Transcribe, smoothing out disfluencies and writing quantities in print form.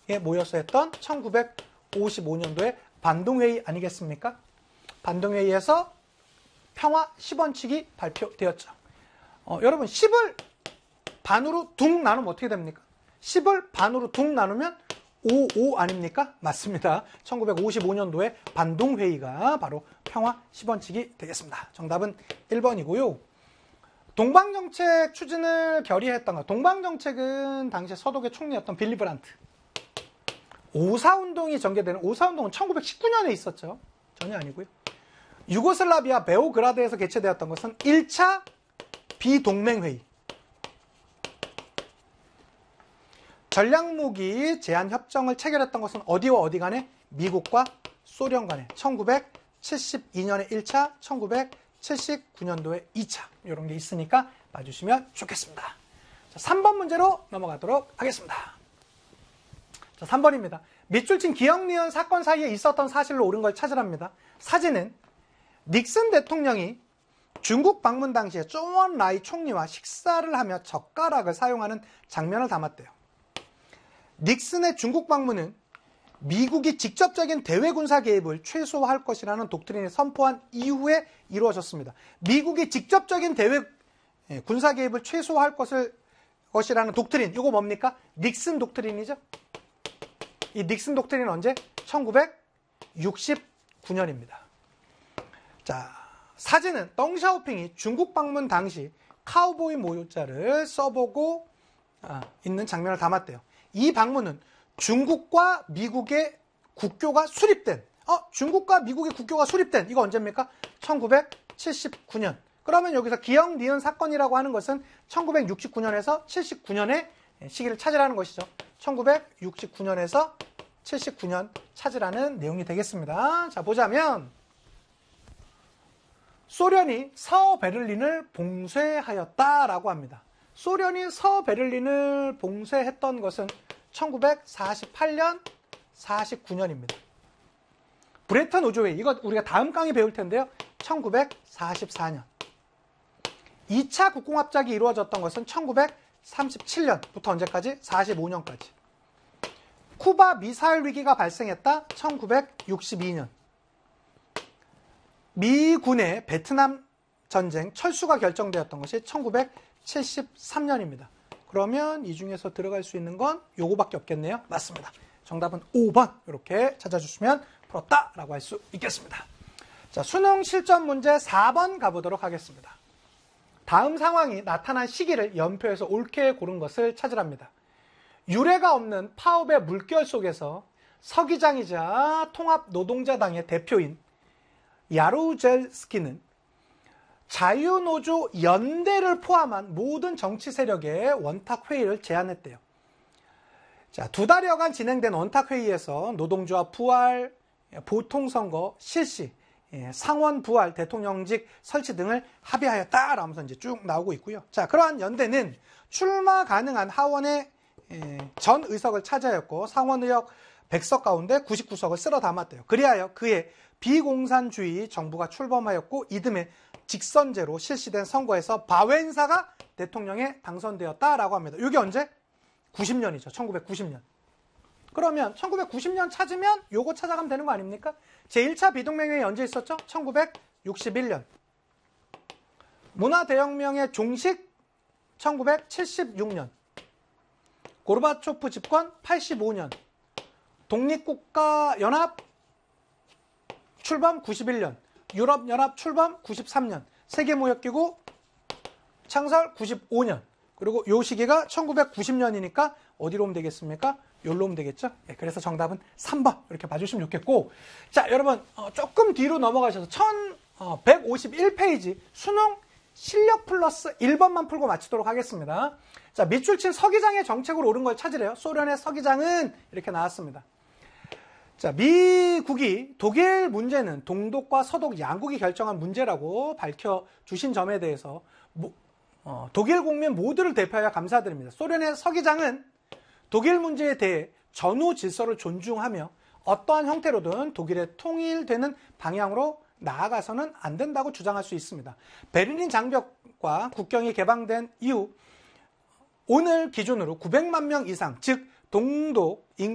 모여서 했던 1955년도에 반동회의 아니겠습니까? 반동회의에서 평화 10원칙이 발표되었죠. 여러분 10을 반으로 둥 나누면 어떻게 됩니까? 10을 반으로 둥 나누면 55 아닙니까? 맞습니다. 1955년도에 반동회의가 바로 평화 10원칙이 되겠습니다. 정답은 1번이고요. 동방정책 추진을 결의했던 것. 동방정책은 당시 서독의 총리였던 빌리 브란트. 오사운동이 전개되는, 오사운동은 1919년에 있었죠. 전혀 아니고요. 유고슬라비아 베오그라드에서 개최되었던 것은 1차 비동맹회의. 전략무기 제한 협정을 체결했던 것은 어디와 어디 간에? 미국과 소련 간에. 1972년에 1차, 1979년도에 2차. 이런 게 있으니까 봐주시면 좋겠습니다. 자, 3번 문제로 넘어가도록 하겠습니다. 자, 3번입니다. 밑줄 친 기억, 니은 사건 사이에 있었던 사실로 옳은 걸 찾으랍니다. 사진은 닉슨 대통령이 중국 방문 당시에 쪼원 라이 총리와 식사를 하며 젓가락을 사용하는 장면을 담았대요. 닉슨의 중국 방문은 미국이 직접적인 대외 군사 개입을 최소화할 것이라는 독트린을 선포한 이후에 이루어졌습니다. 미국이 직접적인 대외 군사 개입을 최소화할 것이라는 독트린, 이거 뭡니까? 닉슨 독트린이죠. 이 닉슨 독트린은 언제? 1969년입니다. 자, 사진은 덩샤오핑이 중국 방문 당시 카우보이 모자를 써보고 있는 장면을 담았대요. 이 방문은 중국과 미국의 국교가 수립된, 중국과 미국의 국교가 수립된, 이거 언제입니까? 1979년. 그러면 여기서 기억, 니은 사건이라고 하는 것은 1969년에서 79년의 시기를 찾으라는 것이죠. 1969년에서 79년 찾으라는 내용이 되겠습니다. 자, 보자면 소련이 서베를린을 봉쇄하였다라고 합니다. 소련이 서베를린을 봉쇄했던 것은 1948년, 49년입니다. 브레턴 우즈 회의, 이거 우리가 다음 강의 배울 텐데요. 1944년. 2차 국공합작이 이루어졌던 것은 1937년부터 언제까지? 45년까지. 쿠바 미사일 위기가 발생했다. 1962년. 미군의 베트남 전쟁 철수가 결정되었던 것이 1973년입니다. 그러면 이 중에서 들어갈 수 있는 건 요거밖에 없겠네요. 맞습니다. 정답은 5번 이렇게 찾아주시면 풀었다라고 할 수 있겠습니다. 자, 수능 실전 문제 4번 가보도록 하겠습니다. 다음 상황이 나타난 시기를 연표해서 옳게 고른 것을 찾으랍니다. 유례가 없는 파업의 물결 속에서 서기장이자 통합노동자당의 대표인 야루젤스키는 자유노조 연대를 포함한 모든 정치 세력의 원탁회의를 제안했대요. 자, 2달여간 진행된 원탁회의에서 노동조합 부활, 보통선거 실시, 상원 부활, 대통령직 설치 등을 합의하였다라면서 이제 쭉 나오고 있고요. 자, 그러한 연대는 출마 가능한 하원의 전 의석을 차지하였고 상원 의석 100석 가운데 99석을 쓸어 담았대요. 그리하여 그의 비공산주의 정부가 출범하였고 이듬해 직선제로 실시된 선거에서 바웬사가 대통령에 당선되었다라고 합니다. 이게 언제? 90년이죠. 1990년. 그러면 1990년 찾으면 요거 찾아가면 되는 거 아닙니까? 제1차 비동맹회의 언제 있었죠? 1961년. 문화대혁명의 종식 1976년. 고르바초프 집권 85년. 독립국가연합 출범 91년. 유럽연합 출범 93년. 세계무역기구 창설 95년. 그리고 요 시기가 1990년이니까 어디로 오면 되겠습니까? 여기로 오면 되겠죠? 네, 그래서 정답은 3번 이렇게 봐주시면 좋겠고, 자, 여러분 조금 뒤로 넘어가셔서 1151페이지 수능 실력 플러스 1번만 풀고 마치도록 하겠습니다. 자, 밑줄 친 서기장의 정책으로 옳은 걸 찾으래요. 소련의 서기장은 이렇게 나왔습니다. 자, 미국이 독일 문제는 동독과 서독 양국이 결정한 문제라고 밝혀주신 점에 대해서 독일 국민 모두를 대표하여 감사드립니다. 소련의 서기장은 독일 문제에 대해 전후 질서를 존중하며 어떠한 형태로든 독일의 통일되는 방향으로 나아가서는 안 된다고 주장할 수 있습니다. 베를린 장벽과 국경이 개방된 이후 오늘 기준으로 900만 명 이상, 즉 동독